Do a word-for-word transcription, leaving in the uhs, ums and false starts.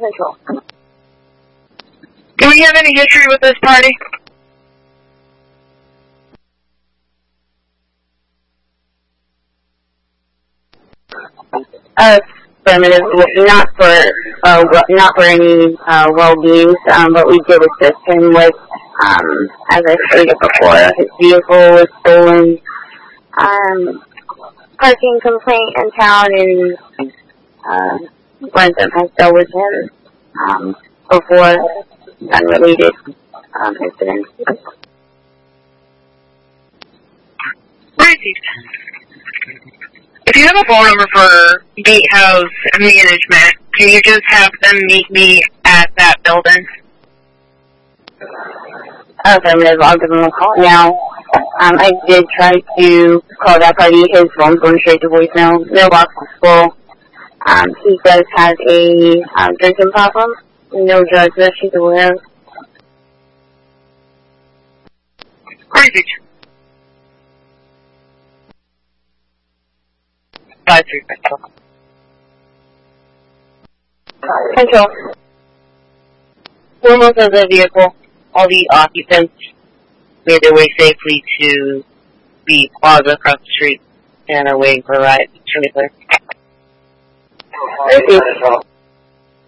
Central. Do we have any history with this party? Uh, affirmative. Not for uh, not for any uh, well-beings, um, but we did assist him with, um, as I stated before, his vehicle was stolen. Um, parking complaint in town, and uh, Brentham has dealt with him um, before unrelated um, incidents. Right. If you have a phone number for Gatehouse Management, can you just have them meet me at that building? Affirmative, I'll give him a call now. Um, I did try to call that party. His phone's going straight to voicemail. Mailbox is full. Um, he does have a um, drinking problem. No drugs that she's aware of. Crazy. Five three Central. Central. Foremost of the vehicle, all the occupants made their way safely to the plaza across the street and are waiting for a ride. Should we clear? Thank you.